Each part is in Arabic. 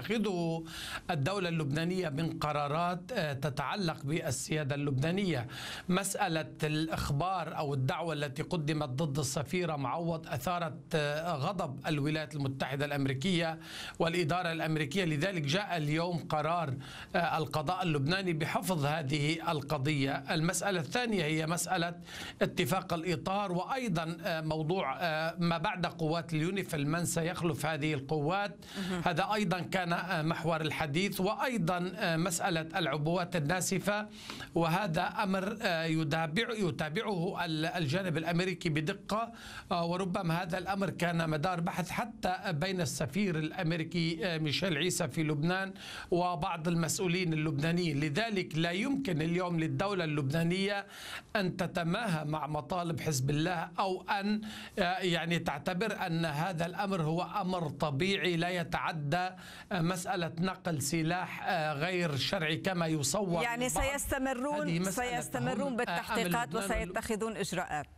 تتخذه الدولة اللبنانية من قرارات تتعلق بالسيادة اللبنانية. مسألة الإخبار أو الدعوة التي قدمت ضد السفيرة معوض أثارت غضب الولايات المتحدة الأمريكية والإدارة الأمريكية، لذلك جاء اليوم قرار القضاء اللبناني بحفظ هذه القضية. المسألة الثانية هي مسألة اتفاق الإطار، وأيضا موضوع ما بعد قوات اليونيفيل، من سيخلف هذه القوات، هذا أيضا كان محور الحديث، وأيضا مسألة العبوات الناسفة، وهذا أمر يتابعه الجانب الأمريكي بدقة، وربما هذا الأمر كان مدار بحث حتى بين السفير الأمريكي ميشيل عيسى في لبنان وبعض المسؤولين اللبنانيين. لذلك لا يمكن اليوم للدولة اللبنانية أن تتماهى مع مطالب حزب الله، أو أن يعني تعتبر أن هذا الأمر هو أمر طبيعي لا يتعدى مسألة نقل سلاح غير شرعي كما يصور. يعني سيستمرون بالتحقيقات وسيتخذون إجراءات.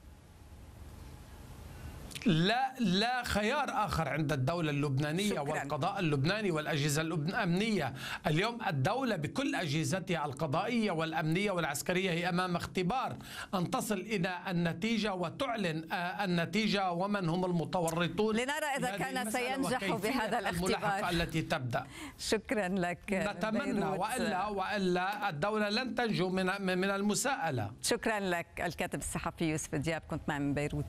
لا خيار آخر عند الدولة اللبنانية والقضاء اللبناني والأجهزة الأمنية. اليوم الدولة بكل أجهزتها القضائية والأمنية والعسكرية هي أمام اختبار أن تصل إلى النتيجة وتعلن النتيجة ومن هم المتورطون. لنرى إذا كان سينجح بهذا الاختبار التي تبدأ. شكرا لك. نتمنى، وإلا الدولة لن تنجو من المساءلة. شكرا لك الكاتب الصحفي يوسف دياب، كنت معي من بيروت.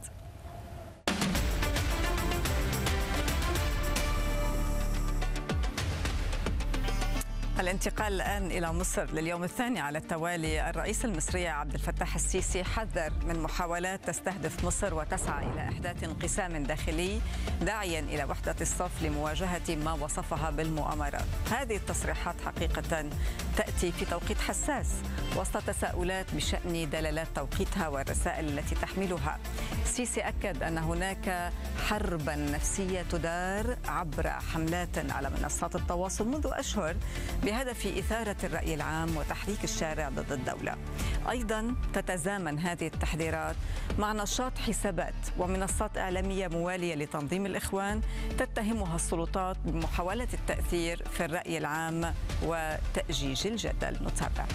الانتقال الآن إلى مصر لليوم الثاني على التوالي. الرئيس المصري عبد الفتاح السيسي حذر من محاولات تستهدف مصر وتسعى إلى إحداث انقسام داخلي، داعيا إلى وحدة الصف لمواجهة ما وصفها بالمؤامرات. هذه التصريحات حقيقة تأتي في توقيت حساس وسط تساؤلات بشأن دلالات توقيتها والرسائل التي تحملها. السيسي أكد أن هناك حربا نفسية تدار عبر حملات على منصات التواصل منذ أشهر بهدف إثارة الرأي العام وتحريك الشارع ضد الدولة. أيضا تتزامن هذه التحذيرات مع نشاط حسابات ومنصات إعلامية موالية لتنظيم الإخوان تتهمها السلطات بمحاولة التأثير في الرأي العام وتأجيج الجدل. نتابع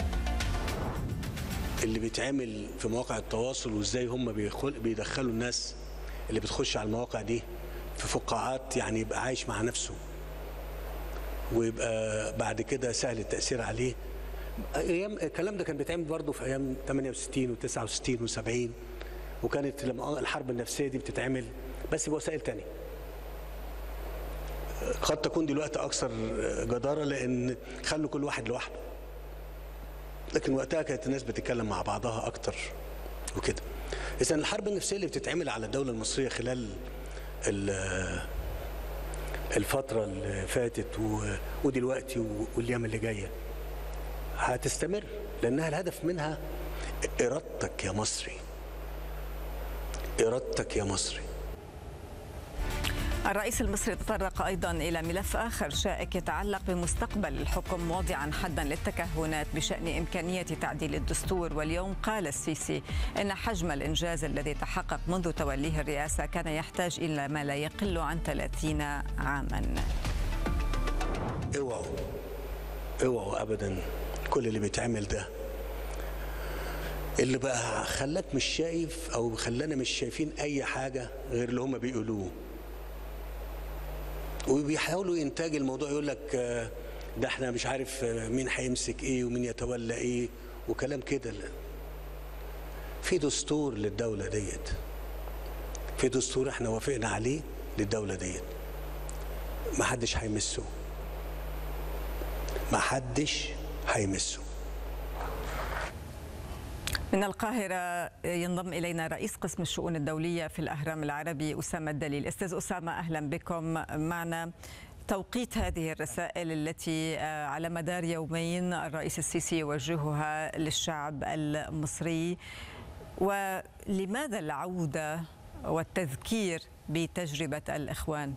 اللي بيتعمل في مواقع التواصل وإزاي هم بيدخلوا الناس اللي بتخش على المواقع دي في فقاعات، يعني يبقى عايش مع نفسه ويبقى بعد كده سهل التأثير عليه. ايام الكلام ده كان بيتعمل برضه في ايام 68 و69 و70، وكانت لما الحرب النفسيه دي بتتعمل بس بوسائل تانية قد تكون دلوقتي اكثر جداره، لان خلوا كل واحد لوحده، لكن وقتها كانت الناس بتتكلم مع بعضها اكتر وكده. اذا الحرب النفسيه اللي بتتعمل على الدوله المصريه خلال الفترة اللي فاتت ودلوقتي والأيام اللي جاية هتستمر، لأنها الهدف منها إرادتك يا مصري، إرادتك يا مصري. الرئيس المصري تطرق أيضا إلى ملف آخر شائك يتعلق بمستقبل الحكم، موضعا حدا للتكهنات بشأن إمكانية تعديل الدستور. واليوم قال السيسي إن حجم الإنجاز الذي تحقق منذ توليه الرئاسة كان يحتاج إلى ما لا يقل عن 30 عاما. اوعوا أبدا كل اللي بيتعمل ده اللي بقى خلاك مش شايف أو خلانا مش شايفين أي حاجة غير اللي هم بيقولوه، وبيحاولوا إنتاج الموضوع. يقول لك ده احنا مش عارف مين هيمسك ايه ومين يتولى ايه وكلام كده. في دستور للدولة ديت، في دستور احنا وافقنا عليه للدولة ديت، ما حدش هيمسه، ما حدش هيمسه. من القاهرة ينضم إلينا رئيس قسم الشؤون الدولية في الأهرام العربي أسامة الدليل. أستاذ أسامة أهلا بكم معنا. توقيت هذه الرسائل التي على مدار يومين الرئيس السيسي يوجهها للشعب المصري، ولماذا العودة والتذكير بتجربة الإخوان؟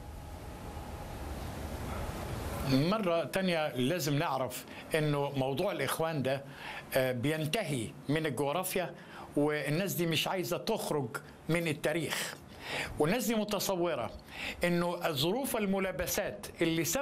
مرة تانية لازم نعرف أنه موضوع الإخوان ده بينتهي من الجغرافيا، والناس دي مش عايزة تخرج من التاريخ، والناس دي متصورة أنه الظروف الملابسات اللي